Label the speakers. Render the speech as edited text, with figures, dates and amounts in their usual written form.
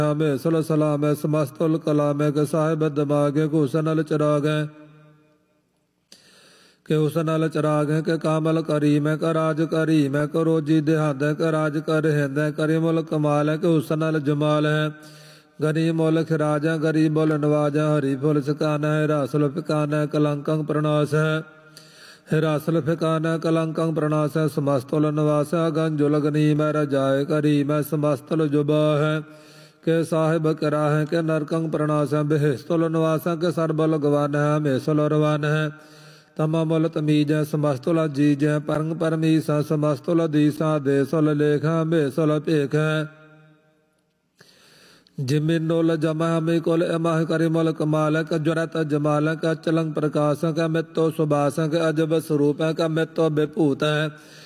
Speaker 1: में सल सलाम है समस्तुल कलाम है के साहिब दिमाग है के हुसन चिराग है के हुसन चिराग है के कामल करीम है का राज करीम है के रोजी देहाद है के राज कर हिंद है करीमुल कमाल है के हुसन जमाल है गनी मुल खिराज है गरीब मुल नवाज है हरी फुल सिकाना है रासल फिकाना है कलंकं प्रणास है हिरासल फिकाना कलंकं प्रणास है समस्तुल निवास है गंजुल गनीम है रजाए करीम है समस्तुल जुबा है के साहिब करा है के नरकंग प्रणास है बेहस्तुल निवास है के सरबल गवान है मेसुल रवान है तमामुल तमीज है समस्तुल जीज है परंग परमीस है समस्तुल दीसा देसुल लेख है बेसुल पेख है जिमिनुल जमा हमें कुल अमाह करीमुल कमाल का ज्वरत जमाल का चलंग प्रकाश का मित्तो सुबास का अजब स्वरूप का मित्तो विभूत है